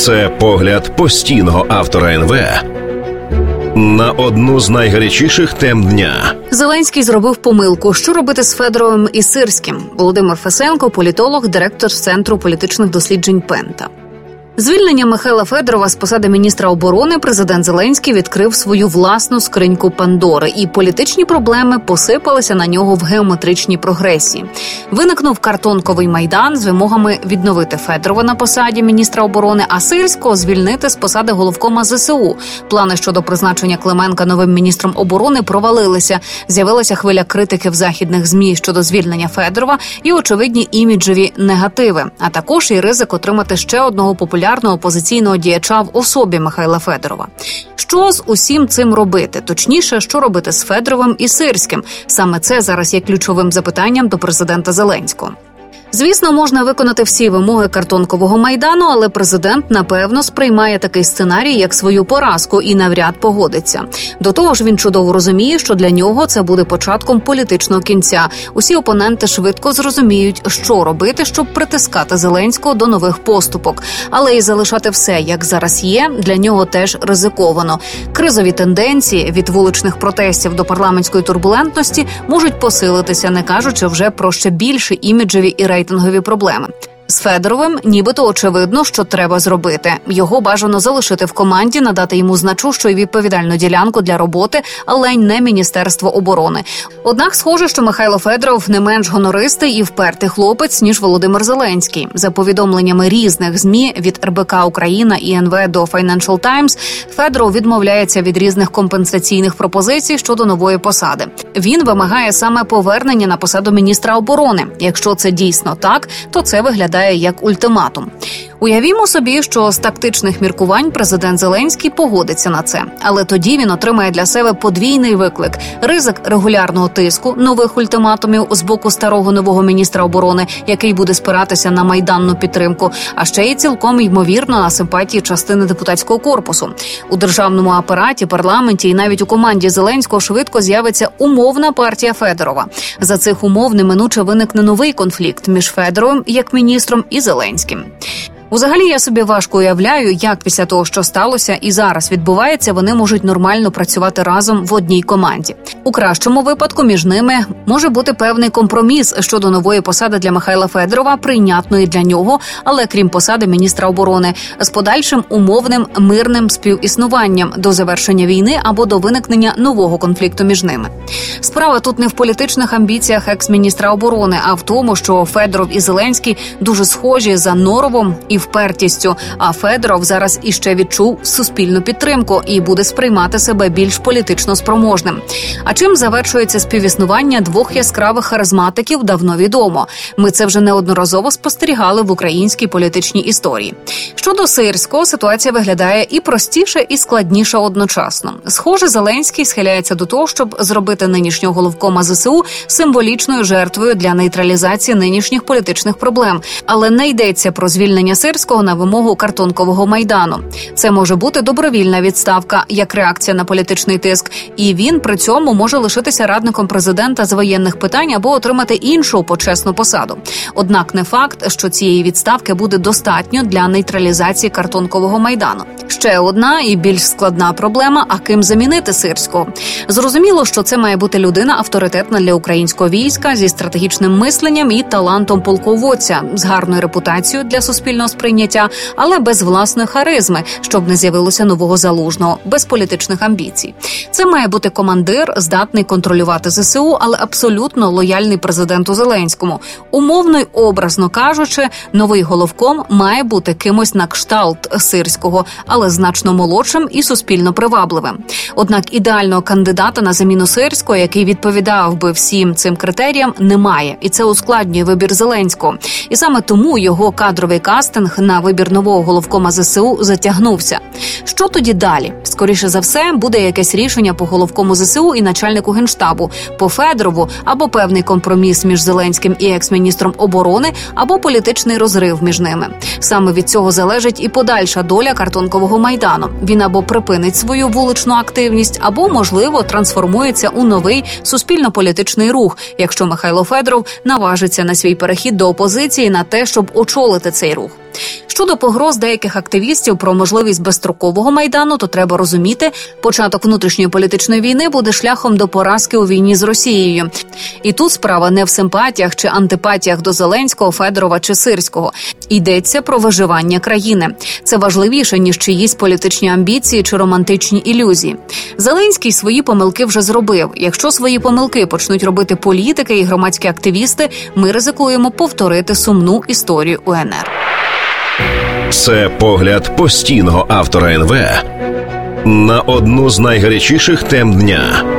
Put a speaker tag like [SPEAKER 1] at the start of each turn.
[SPEAKER 1] Це погляд постійного автора НВ на одну з найгарячіших тем дня.
[SPEAKER 2] Зеленський зробив помилку. Що робити з Федоровим і Сирським? Володимир Фесенко, політолог, директор Центру політичних досліджень Пента. Звільнення Михайла Федорова з посади міністра оборони президент Зеленський відкрив свою власну скриньку Пандори, і політичні проблеми посипалися на нього в геометричній прогресії. Виникнув картонковий майдан з вимогами відновити Федорова на посаді міністра оборони, а Сирського звільнити з посади головкома ЗСУ. Плани щодо призначення Клименка новим міністром оборони провалилися. З'явилася хвиля критики в західних ЗМІ щодо звільнення Федорова і очевидні іміджеві негативи, а також і ризик отримати ще одного популярного опозиційного діяча в особі Михайла Федорова. Що з усім цим робити? Точніше, що робити з Федоровим і Сирським? Саме це зараз є ключовим запитанням до президента Зеленського. Звісно, можна виконати всі вимоги картонкового майдану, але президент, напевно, сприймає такий сценарій як свою поразку і навряд погодиться. До того ж, він чудово розуміє, що для нього це буде початком політичного кінця. Усі опоненти швидко зрозуміють, що робити, щоб притискати Зеленського до нових поступок. Але і залишати все, як зараз є, для нього теж ризиковано. Кризові тенденції від вуличних протестів до парламентської турбулентності можуть посилитися, не кажучи вже про ще більші іміджеві і рейтингові проблеми. З Федоровим нібито очевидно, що треба зробити. Його бажано залишити в команді, надати йому значущу і відповідальну ділянку для роботи, але й не Міністерство оборони. Однак схоже, що Михайло Федоров не менш гонористий і впертий хлопець, ніж Володимир Зеленський. За повідомленнями різних ЗМІ від РБК Україна і НВ до Financial Times, Федоров відмовляється від різних компенсаційних пропозицій щодо нової посади. Він вимагає саме повернення на посаду міністра оборони. Якщо це дійсно так, то це виглядає як ультиматум. Уявімо собі, що з тактичних міркувань президент Зеленський погодиться на це. Але тоді він отримає для себе подвійний виклик – ризик регулярного тиску, нових ультиматумів з боку старого нового міністра оборони, який буде спиратися на майданну підтримку, а ще й цілком ймовірно на симпатії частини депутатського корпусу. У державному апараті, парламенті і навіть у команді Зеленського швидко з'явиться умовна партія Федорова. За цих умов неминуче виникне новий конфлікт між Федоровим як міністром і Зеленським. Взагалі, я собі важко уявляю, як після того, що сталося і зараз відбувається, вони можуть нормально працювати разом в одній команді. У кращому випадку між ними може бути певний компроміс щодо нової посади для Михайла Федорова, прийнятної для нього, але крім посади міністра оборони, з подальшим умовним мирним співіснуванням до завершення війни або до виникнення нового конфлікту між ними. Справа тут не в політичних амбіціях екс-міністра оборони, а в тому, що Федоров і Зеленський дуже схожі за норовом і впертістю, а Федоров зараз іще відчув суспільну підтримку і буде сприймати себе більш політично спроможним. А чим завершується співіснування двох яскравих харизматиків, давно відомо. Ми це вже неодноразово спостерігали в українській політичній історії. Щодо Сирського, ситуація виглядає і простіше, і складніше одночасно. Схоже, Зеленський схиляється до того, щоб зробити нинішнього головкома ЗСУ символічною жертвою для нейтралізації нинішніх політичних проблем. Але не йдеться про звільнення Сирського на вимогу картонкового майдану. Це може бути добровільна відставка, як реакція на політичний тиск, і він при цьому може лишитися радником президента з воєнних питань або отримати іншу почесну посаду. Однак не факт, що цієї відставки буде достатньо для нейтралізації картонкового майдану. Ще одна і більш складна проблема – а ким замінити Сирського? Зрозуміло, що це має бути людина авторитетна для українського війська, зі стратегічним мисленням і талантом полководця, з гарною репутацією для суспільного сприйняття, але без власної харизми, щоб не з'явилося нового Залужного, без політичних амбіцій. Це має бути командир, здатний контролювати ЗСУ, але абсолютно лояльний президенту Зеленському. Умовно й образно кажучи, новий головком має бути кимось на кшталт Сирського, але значно молодшим і суспільно привабливим. Однак ідеального кандидата на заміну Сирського, який відповідав би всім цим критеріям, немає. І це ускладнює вибір Зеленського. І саме тому його кадровий кастинг на вибір нового головкома ЗСУ затягнувся. Що тоді далі? Скоріше за все, буде якесь рішення по головкому ЗСУ і начальнику Генштабу, по Федорову, або певний компроміс між Зеленським і екс-міністром оборони, або політичний розрив між ними. Саме від цього залежить і подальша доля картонкового майдану. Він або припинить свою вуличну активність, або, можливо, трансформується у новий суспільно-політичний рух, якщо Михайло Федоров наважиться на свій перехід до опозиції, на те, щоб очолити цей рух. Щодо погроз деяких активістів про можливість безстрокового Майдану, то треба розуміти, початок внутрішньої політичної війни буде шляхом до поразки у війні з Росією. І тут справа не в симпатіях чи антипатіях до Зеленського, Федорова чи Сирського. Йдеться про виживання країни. Це важливіше, ніж чиїсь політичні амбіції чи романтичні ілюзії. Зеленський свої помилки вже зробив. Якщо свої помилки почнуть робити політики і громадські активісти, ми ризикуємо повторити сумну історію УНР.
[SPEAKER 1] Це погляд постійного автора НВ на одну з найгарячіших тем дня.